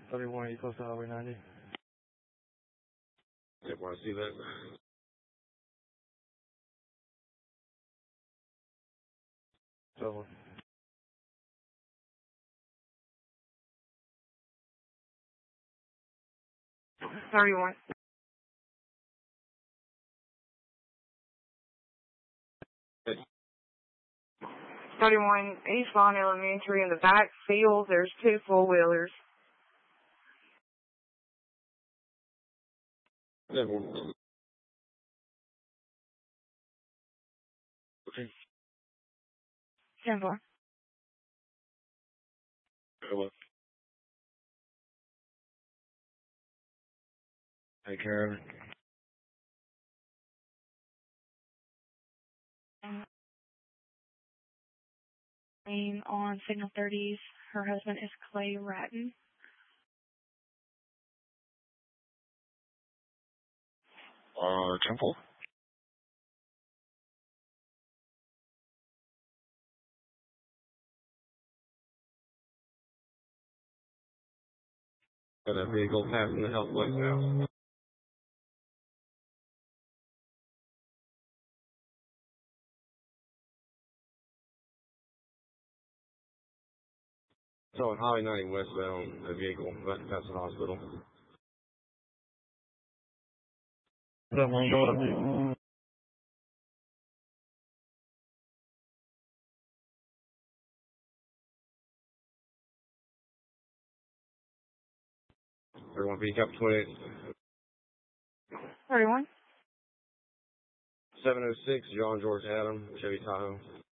31, you close to Highway 90? Yeah, want to see that? So, 31. 31 East Lawn Elementary. In the back field, there's 2 four-wheelers. Yeah, okay. 10-4. well, Take care of it. Name on Signal 30s. Her husband is Clay Ratton. Temple? Got a vehicle passing the health place now. So on Highway 90 westbound, a vehicle about to pass the hospital. That one go up. Everyone pick up 28. 31. 706, John George Adam, Chevy Tahoe.